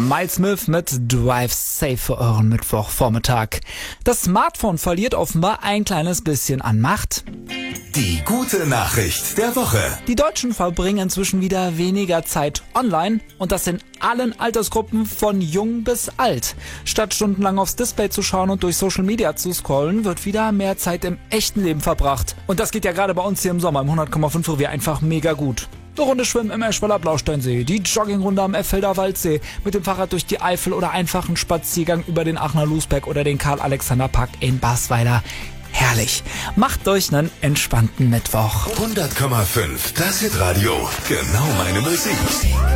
Miles Smith mit Drive Safe für euren Mittwochvormittag. Das Smartphone verliert offenbar ein kleines bisschen an Macht. Die gute Nachricht der Woche. Die Deutschen verbringen inzwischen wieder weniger Zeit online und das in allen Altersgruppen von jung bis alt. Statt stundenlang aufs Display zu schauen und durch Social Media zu scrollen, wird wieder mehr Zeit im echten Leben verbracht. Und das geht ja gerade bei uns hier im Sommer im 100,5 Revier einfach mega gut. Eine Runde schwimmen im Eschweiler Blausteinsee, die Joggingrunde am Effelder Waldsee, mit dem Fahrrad durch die Eifel oder einfach einen Spaziergang über den Aachener Lousberg oder den Karl-Alexander-Park in Basweiler. Herrlich. Macht euch einen entspannten Mittwoch. 100,5. Das Hitradio. Genau meine Musik.